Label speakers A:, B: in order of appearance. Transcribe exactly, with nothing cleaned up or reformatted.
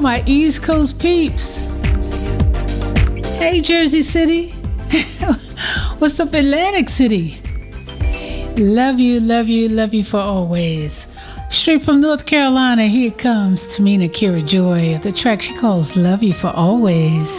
A: my East Coast peeps. Hey, Jersey City. What's up, Atlantic City? Love you, love you, love you for always. Straight from North Carolina, here comes Tamina Kira Joy, the track she calls Love You for Always.